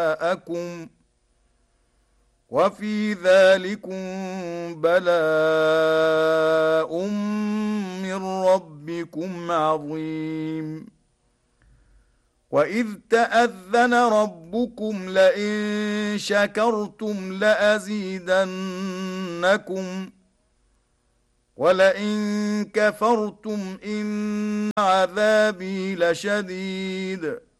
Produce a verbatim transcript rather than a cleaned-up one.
جاءكم وفي ذلكم بلاء من ربكم عظيم. وإذ تأذن ربكم لئن شكرتم لأزيدنكم ولئن كفرتم إن عذابي لشديد.